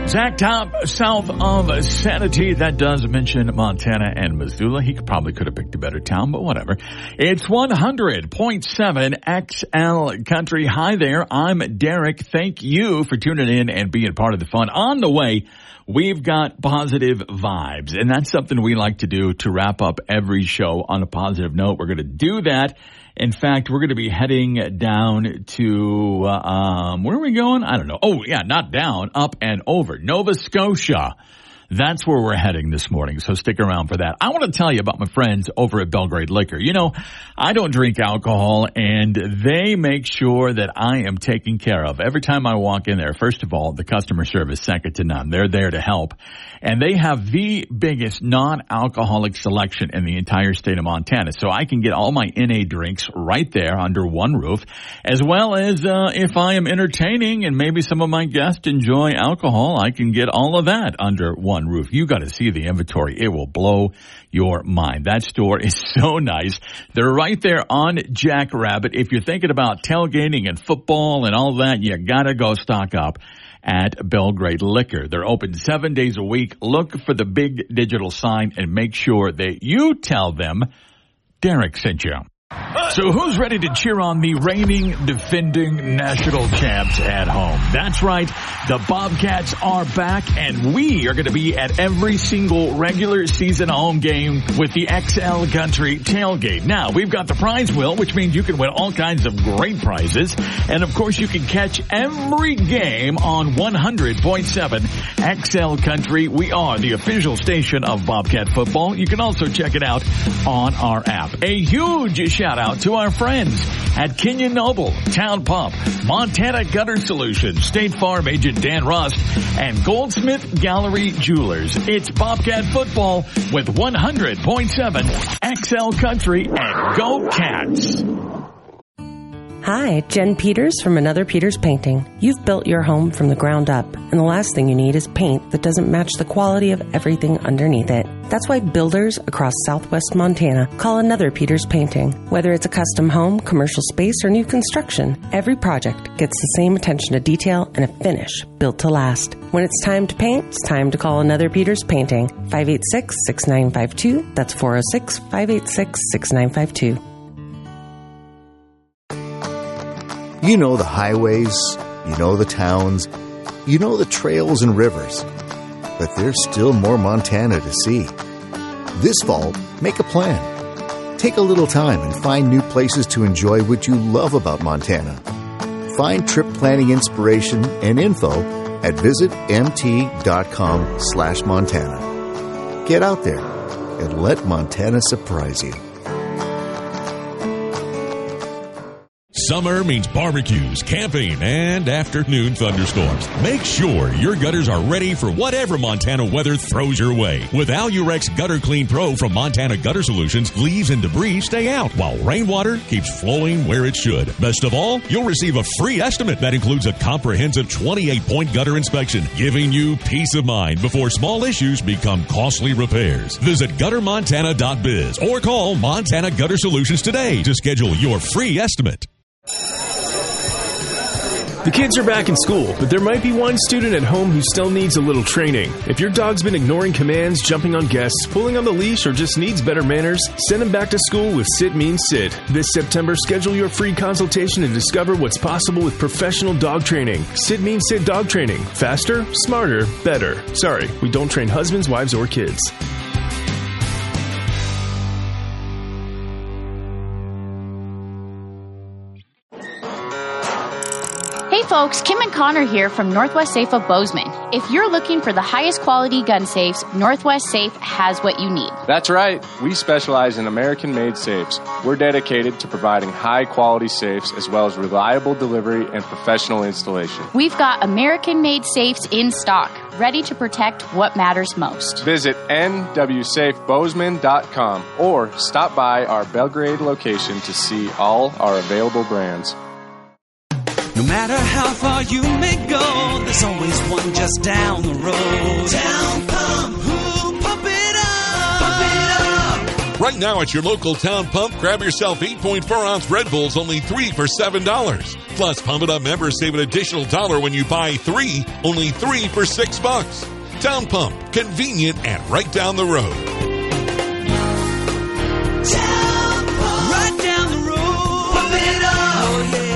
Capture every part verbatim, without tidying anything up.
Exact top south of Sanity. That does mention Montana and Missoula. He probably could have picked a better town, but whatever. It's one hundred point seven X L Country. Hi there. I'm Derek. Thank you for tuning in and being part of the fun. On the way, we've got positive vibes, and that's something we like to do to wrap up every show on a positive note. We're going to do that. In fact, we're going to be heading down to, uh, um, where are we going? I don't know. Oh, yeah, not down, up and over. Nova Scotia. That's where we're heading this morning, so stick around for that. I want to tell you about my friends over at Belgrade Liquor. You know, I don't drink alcohol, and they make sure that I am taken care of. Every time I walk in there, first of all, the customer service, second to none. They're there to help. And they have the biggest non-alcoholic selection in the entire state of Montana. So I can get all my N A drinks right there under one roof, as well as uh, if I am entertaining and maybe some of my guests enjoy alcohol, I can get all of that under one roof. You got to see the inventory. It will blow your mind. That store is so nice. They're right there on Jackrabbit. If you're thinking about tailgating and football and all that, you got to go stock up at Belgrade Liquor. They're open seven days a week. Look for the big digital sign and make sure that you tell them Derek sent you. So who's ready to cheer on the reigning, defending national champs at home? That's right. The Bobcats are back, and we are going to be at every single regular season home game with the X L Country Tailgate. Now, we've got the prize wheel, which means you can win all kinds of great prizes. And, of course, you can catch every game on one hundred point seven X L Country. We are the official station of Bobcat football. You can also check it out on our app. A huge shout out to our friends at Kenyon Noble, Town Pump, Montana Gutter Solutions, State Farm agent Dan Rust, and Goldsmith Gallery Jewelers. It's Bobcat football with one hundred point seven X L Country, and go Cats! Hi, Jen Peters from Another Peters Painting. You've built your home from the ground up, and the last thing you need is paint that doesn't match the quality of everything underneath it. That's why builders across southwest Montana call Another Peters Painting. Whether it's a custom home, commercial space, or new construction, every project gets the same attention to detail and a finish built to last. When it's time to paint, it's time to call Another Peters Painting. five eight six, six nine five two. That's four oh six, five eight six, six nine five two. You know the highways, you know the towns, you know the trails and rivers, but there's still more Montana to see. This fall, make a plan. Take a little time and find new places to enjoy what you love about Montana. Find trip planning inspiration and info at visitmt.com slash Montana. Get out there and let Montana surprise you. Summer means barbecues, camping, and afternoon thunderstorms. Make sure your gutters are ready for whatever Montana weather throws your way. With Alurex Gutter Clean Pro from Montana Gutter Solutions, leaves and debris stay out while rainwater keeps flowing where it should. Best of all, you'll receive a free estimate that includes a comprehensive twenty-eight point gutter inspection, giving you peace of mind before small issues become costly repairs. Visit gutter montana dot biz or call Montana Gutter Solutions today to schedule your free estimate. The kids are back in school, but there might be one student at home who still needs a little training. If your dog's been ignoring commands, jumping on guests, pulling on the leash, or just needs better manners, send him back to school with Sit Means Sit. This September, schedule your free consultation to discover what's possible with professional dog training. Sit Means Sit dog training. Faster, smarter, better. Sorry, we don't train husbands, wives, or kids. Hey folks, Kim and Connor here from Northwest Safe of Bozeman. If you're looking for the highest quality gun safes, Northwest Safe has what you need. That's right. We specialize in American-made safes. We're dedicated to providing high-quality safes as well as reliable delivery and professional installation. We've got American-made safes in stock, ready to protect what matters most. Visit N W safe bozeman dot com or stop by our Belgrade location to see all our available brands. No matter how far you may go, there's always one just down the road. Town Pump, who pump it up, pump it up. Right Right now at your local Town Pump, grab yourself eight point four ounce Red Bulls, only three for seven dollars. Plus, Pump It Up members save an additional dollar when you buy three, only three for six bucks. Town Pump, convenient and right down the road. Town Pump, right down the road. Pump it up, oh yeah.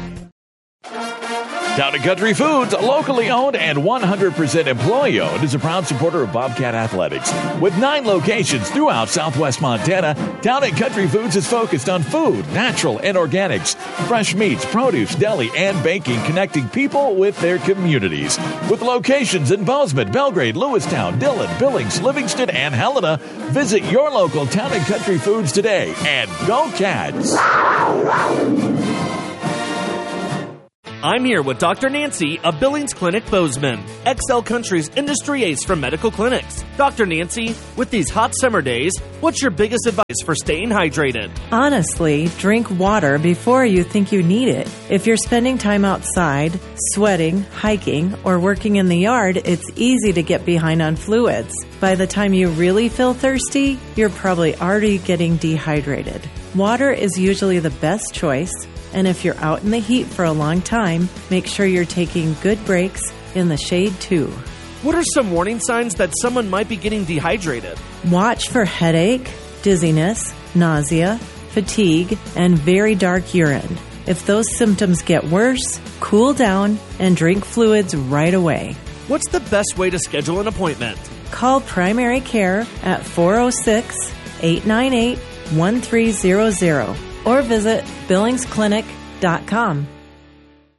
Town and Country Foods, locally owned and one hundred percent employee owned, is a proud supporter of Bobcat Athletics. With nine locations throughout southwest Montana, Town and Country Foods is focused on food, natural and organics, fresh meats, produce, deli, and baking, connecting people with their communities. With locations in Bozeman, Belgrade, Lewistown, Dillon, Billings, Livingston, and Helena, visit your local Town and Country Foods today. And go Cats! I'm here with Doctor Nancy of Billings Clinic Bozeman, X L Country's industry ace for medical clinics. Doctor Nancy, with these hot summer days, what's your biggest advice for staying hydrated? Honestly, drink water before you think you need it. If you're spending time outside, sweating, hiking, or working in the yard, it's easy to get behind on fluids. By the time you really feel thirsty, you're probably already getting dehydrated. Water is usually the best choice. And if you're out in the heat for a long time, make sure you're taking good breaks in the shade too. What are some warning signs that someone might be getting dehydrated? Watch for headache, dizziness, nausea, fatigue, and very dark urine. If those symptoms get worse, cool down and drink fluids right away. What's the best way to schedule an appointment? Call primary care at four oh six, eight nine eight, one three zero zero. or visit billings clinic dot com.